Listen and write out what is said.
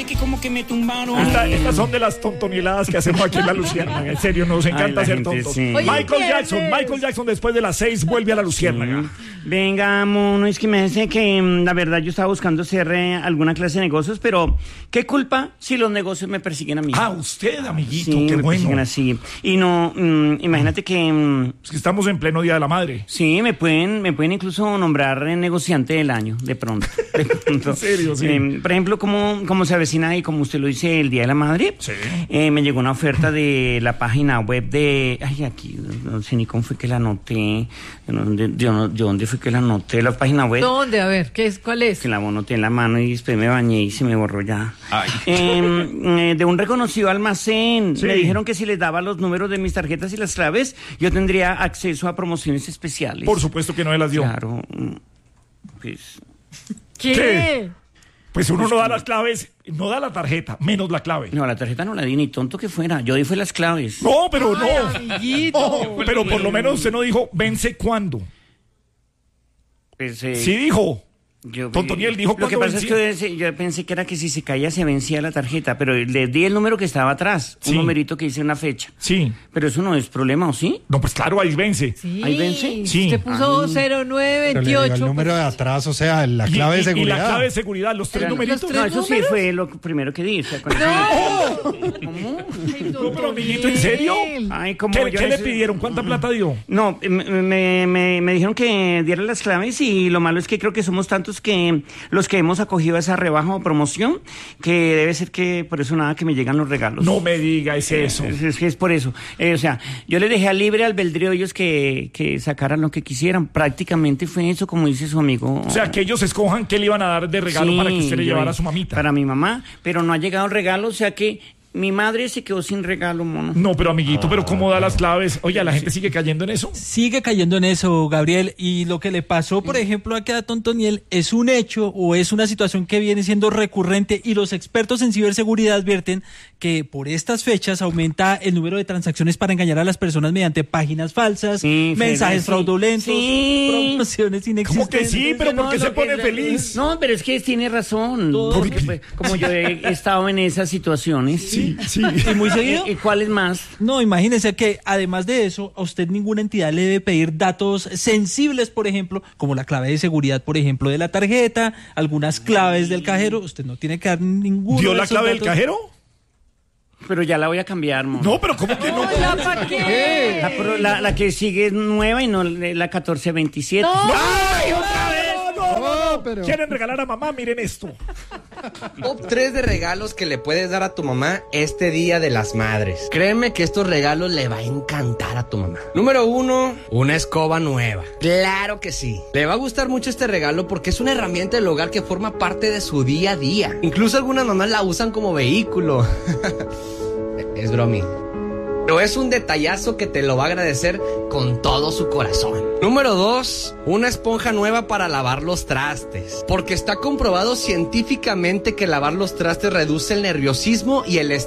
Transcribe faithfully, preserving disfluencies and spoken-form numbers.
que como que me tumbaron. Esta, estas son de las tontonieladas que hacemos aquí en La Luciérnaga. En serio, nos encanta Ay, ser gente, tontos. sí. Oye, Michael ¿qué Jackson, haces? Michael Jackson después de las seis vuelve a La Luciérnaga. Sí. Venga, mono, es que me dice que mm, la verdad yo estaba buscando hacer eh, alguna clase de negocios, pero ¿qué culpa si los negocios me persiguen a mí? Ah, usted, amiguito, sí, qué me persiguen bueno. así. Y no, mm, imagínate que mm, Es que estamos en pleno Día de la Madre. sí, me pueden, me pueden incluso nombrar eh, negociante del año, de pronto. De pronto. ¿En serio? Sí. Eh, por ejemplo, como, como se avecina y como usted lo dice, el Día de la Madre, Sí. eh, me llegó una oferta de la página web de... Ay, aquí, no sé ni cómo fue que la anoté. Yo, no- de- yo, no- yo dónde fue que la anoté, la página web. ¿Dónde? A ver, ¿qué es? ¿Cuál es? Que la anoté en la mano y después me bañé y se me borró ya. Eh, eh, de un reconocido almacén. Sí. Me dijeron que si les daba los números de mis tarjetas y las claves, yo tendría acceso a promociones especiales. Por supuesto que no me las dio. Claro. mm, Pues... ¿Qué? ¿Qué? Pues uno no da las claves, no da la tarjeta, menos la clave. No, la tarjeta no la di, ni tonto que fuera. Yo di fue las claves. No, pero Ay, no. amiguito. Oh, pero por lo menos usted no dijo, vence cuándo. Pues, eh, Sí dijo. Yo, Tontoniel dijo Lo que cuándo pasa vencía. es que yo pensé que era que si se caía se vencía la tarjeta, pero le di el número que estaba atrás, Sí. un numerito que dice una fecha. Sí. Pero eso no es problema, ¿o sí? No, pues claro, ahí vence. Sí. ¿Ahí vence? Sí. Usted puso cero nueve Pero le dio veintiocho. el número de atrás, o sea, la Y- clave y- de Y seguridad. la clave de seguridad, los tres Claro. numeritos. Los tres No, eso sí números? fue lo primero que di. o sea, con eso- ¿Cómo? No, pero amiguito, ¿en serio? Ay, como ¿Qué, yo qué le neces- pidieron? ¿Cuánta plata dio? No, me, me, me- me dijeron que diera las claves y lo malo es que creo que somos tantos que los que hemos acogido a esa rebaja o promoción que debe ser que por eso nada que me llegan los regalos. No me diga, es eso. Es, es que es por eso. Eh, o sea, yo les dejé a libre albedrío a ellos que, que sacaran lo que quisieran. Prácticamente fue eso, como dice su amigo. O sea, que ellos escojan qué le iban a dar de regalo Sí, para que usted le yo- llevara a su mamita. Para mi mamá, pero no ha llegado el regalo, o sea que mi madre se quedó sin regalo, mono. No, pero amiguito, pero ¿cómo da las claves? Oye, ¿la gente sigue cayendo en eso? Sigue cayendo en eso, Gabriel, y lo que le pasó, por ejemplo, aquí a Tontoniel es un hecho o es una situación que viene siendo recurrente y los expertos en ciberseguridad advierten que por estas fechas aumenta el número de transacciones para engañar a las personas mediante páginas falsas, Sí, mensajes sí. fraudulentos, Sí. promociones ¿Cómo inexistentes. que sí? ¿Pero por No, qué se lo que pone es- feliz? No, pero es que tiene razón. Todo. Porque, pues, como yo he estado en esas situaciones. Sí, sí. ¿Y muy seguido? ¿Y, y cuáles más? No, imagínese que además de eso, a usted ninguna entidad le debe pedir datos sensibles, por ejemplo, como la clave de seguridad, por ejemplo, de la tarjeta, algunas claves del cajero. Usted no tiene que dar ninguno ¿Dio de la esos clave del datos. cajero? Pero ya la voy a cambiar, mono. No, pero ¿cómo que no? ¿Ya para qué? La, pro- la- la que sigue es nueva y no la catorce veintisiete. ¡Ay, otra vez! No, no, no. pero- ¿Quieren regalar a mamá? Miren esto. Top tres de regalos que le puedes dar a tu mamá este Día de las Madres. Créeme que estos regalos le va a encantar a tu mamá. Número uno, una escoba nueva. Claro que sí. Le va a gustar mucho este regalo porque es una herramienta del hogar que forma parte de su día a día. Incluso algunas mamás la usan como vehículo. Es bromi. Pero es un detallazo que te lo va a agradecer con todo su corazón. Número dos, una esponja nueva para lavar los trastes. Porque está comprobado científicamente que lavar los trastes reduce el nerviosismo y el estrés